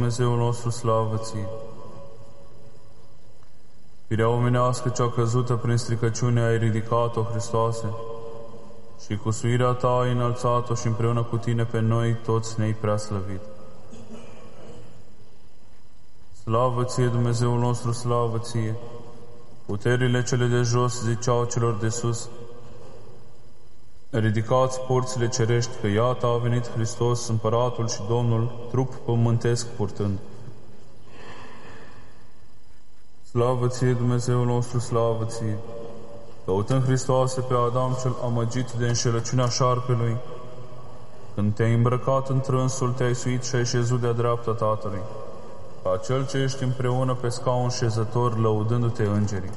Dumnezeul nostru, slavă ție! Firea omenească cea căzută prin stricăciune ai ridicat-o, Hristoase, și cu suirea ta ai înălțat-o și împreună cu tine pe noi toți ne-ai preaslăvit. Slavă ție, Dumnezeul nostru, slavă ție! Puterile cele de jos ziceau celor de sus: ridicați porțile cerești, că iată a venit Hristos, Împăratul și Domnul, trup pământesc purtând. Slavă ție, Dumnezeul nostru, slavă ție! Căutând, Hristoase, pe Adam cel amăgit de înșelăciunea șarpelui, când te-ai îmbrăcat în trânsul, te-ai suit și ai șezut de-a dreapta Tatălui, ca cel ce ești împreună pe scaun șezător, lăudându-te îngerii.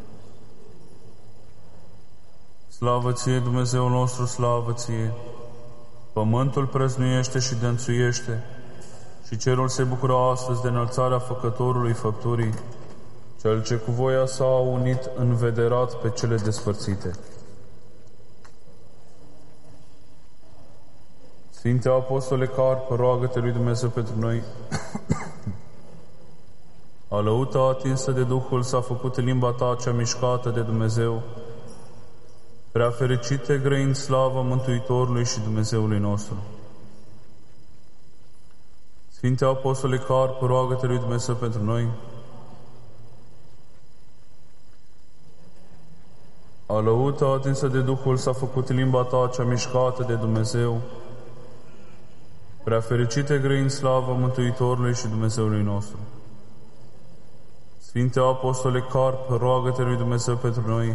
Slavă ție, Dumnezeul nostru, slavă ție! Pământul prăznuiește și dănțuiește, și cerul se bucură astăzi de înălțarea Făcătorului făpturii, cel ce cu voia sa a unit învederat pe cele despărțite. Sfinte Apostole Carp, roagă-te lui Dumnezeu pentru noi. Alăuta atinsă de Duhul s-a făcut limba ta cea mișcată de Dumnezeu. Prea fericite grăind slavă Mântuitorului și Dumnezeului nostru. Sfinte Apostole Carp, roagă-te lui Dumnezeu pentru noi. Alăuta atinsă de Duhul s-a făcut limba ta cea mișcată de Dumnezeu. Prea fericite grăind slavă Mântuitorului și Dumnezeului nostru. Sfinte Apostole Carp, roagă-te lui Dumnezeu pentru noi.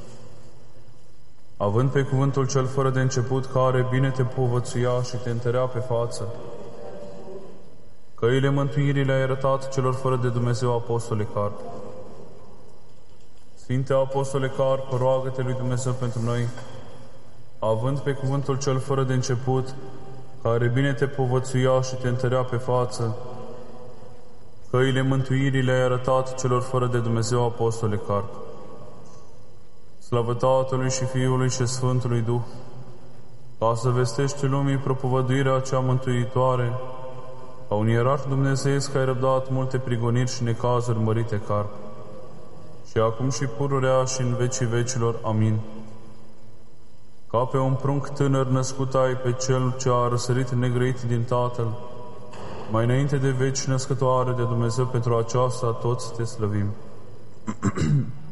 Având pe cuvântul cel fără de început, care bine te povățuia și te întărea pe față, căile mântuirii le-ai arătat celor fără de Dumnezeu, Apostole Carp. Sfinte Apostole Carp, roagă-te lui Dumnezeu pentru noi. Având pe cuvântul cel fără de început, care bine te povățuia și te întărea pe față, căile mântuirii le-ai arătat celor fără de Dumnezeu, Apostole Carp. Slavă Tatălui și Fiului și Sfântului Duh, ca să vestești lumii propovăduirea cea mântuitoare, ca un ierarh dumnezeiesc ai răbdat multe prigoniri și necazuri mărite, Carp, și acum și pururea și în vecii vecilor. Amin. Ca pe un prunc tânăr născut ai pe Cel ce a răsărit negrăit din Tatăl, mai înainte de veci născătoare de Dumnezeu, pentru aceasta toți te slăvim.